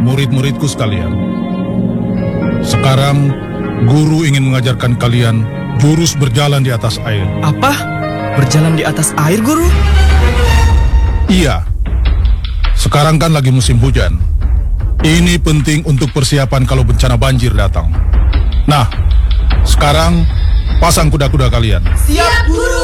murid-muridku sekalian. Sekarang, guru ingin mengajarkan kalian jurus berjalan di atas air. Apa? Berjalan di atas air, Guru? Iya. Sekarang kan lagi musim hujan. Ini penting untuk persiapan kalau bencana banjir datang. Nah, sekarang pasang kuda-kuda kalian. Siap, Guru.